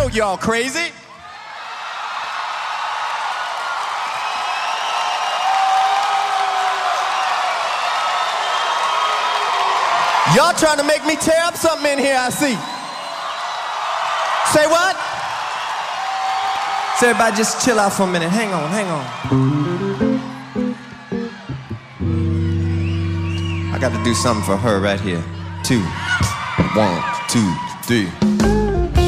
note, y'all crazy? Y'all trying to make me tear up something in here, I see. Say what? So everybody just chill out for a minute. Hang on, hang on. I got to do something for her right here. 2, 1, 2, 3.